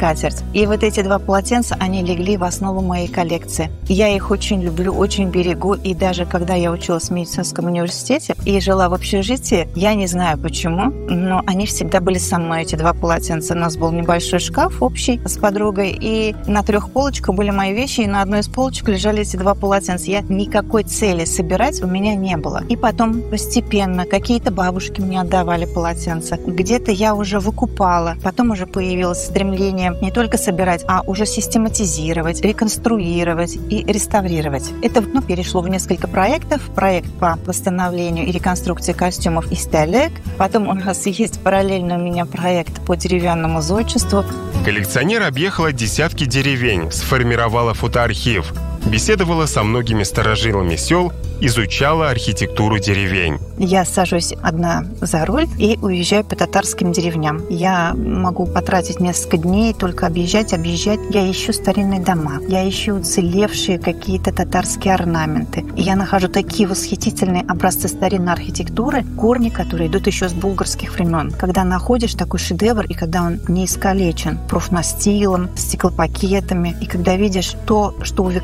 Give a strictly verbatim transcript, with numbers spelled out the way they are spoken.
скатерть. И вот эти два полотенца, они легли в основу моей коллекции. Я их очень люблю, очень берегу. И даже когда я училась в медицинском университете и жила в общежитии, я не знаю почему, но они всегда были со мной, эти два полотенца. У нас был небольшой шкаф общий с подругой, и на трех полочках были мои вещи, и на одной из полочек лежали эти два полотенца. Я никакой цели собирать у меня не было. И потом постепенно какие-то бабушки мне отдавали полотенца. Где-то я уже выкупала. Потом уже появилось стремление не только собирать, а уже систематизировать, реконструировать и реставрировать. Это ну, перешло в несколько проектов. Проект по восстановлению и реконструкции костюмов из телег. Потом у нас есть параллельно у меня проект по деревянному зодчеству. Коллекционер объехала десятки деревень, сформировала фотоархив, беседовала со многими старожилами сел, изучала архитектуру деревень. Я сажусь одна за руль и уезжаю по татарским деревням. Я могу потратить несколько дней, только объезжать, объезжать. Я ищу старинные дома, я ищу уцелевшие какие-то татарские орнаменты. И я нахожу такие восхитительные образцы старинной архитектуры, корни, которые идут еще с булгарских времен. Когда находишь такой шедевр, и когда он не искалечен профнастилом, стеклопакетами, и когда видишь то, что увековечено